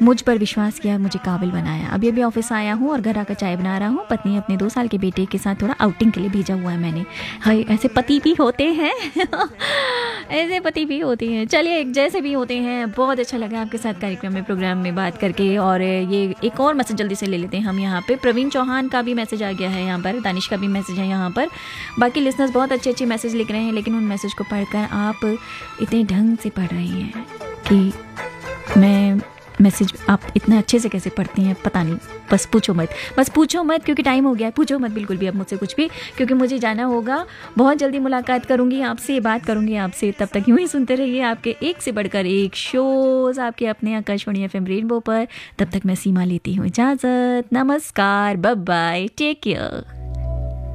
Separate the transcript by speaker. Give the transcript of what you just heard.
Speaker 1: मुझ पर विश्वास किया, मुझे काबिल बनाया। अभी अभी ऑफिस आया हूँ और घर आकर चाय बना रहा हूँ। पत्नी अपने 2 साल के बेटे के साथ थोड़ा आउटिंग के लिए भेजा हुआ है मैंने। हाय, ऐसे पति भी होते हैं ऐसे पति भी होते हैं। चलिए, जैसे भी होते हैं, बहुत अच्छा लगा आपके साथ कार्यक्रम में, प्रोग्राम में बात करके। और ये एक और मैसेज जल्दी से ले लेते हैं हम यहाँ पे। प्रवीण चौहान का भी मैसेज आ गया है यहाँ पर, दानिश का भी मैसेज है यहाँ पर। बाकी लिसनर्स बहुत अच्छे अच्छे मैसेज लिख रहे हैं, लेकिन उन मैसेज को पढ़कर आप इतने ढंग से पढ़ रही हैं कि मैं मैसेज आप इतने अच्छे से कैसे पढ़ती हैं पता नहीं। बस पूछो मत, क्योंकि टाइम हो गया है। पूछो मत बिल्कुल भी अब मुझसे कुछ भी, क्योंकि मुझे जाना होगा। बहुत जल्दी मुलाकात करूंगी आपसे, बात करूंगी आपसे। तब तक यूं ही सुनते रहिए आपके एक से बढ़कर एक शोज आपके अपने आकाशवाणी FM रेनबो पर। तब तक मैं सीमा लेती हूँ इजाज़त। नमस्कार, बाय बाय, टेक केयर।